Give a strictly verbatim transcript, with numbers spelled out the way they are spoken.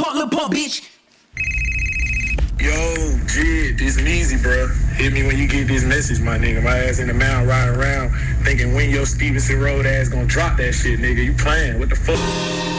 pump, little pump, bitch. Yo, Jid, this Meezy, bro. Hit me when you get this message, my nigga. My ass in the mountain riding around thinking when your Stevenson Road ass gonna drop that shit, nigga. You playing? What the fuck?